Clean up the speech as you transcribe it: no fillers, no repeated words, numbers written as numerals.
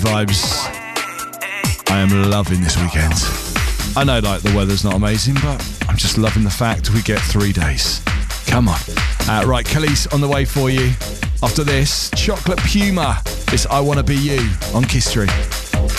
vibes. I am loving this weekend. I know, like, the weather's not amazing, but I'm just loving the fact we get 3 days. Come on. Right, Khalees on the way for you. After this, Chocolate Puma. It's I Wanna Be You on Kiss Street.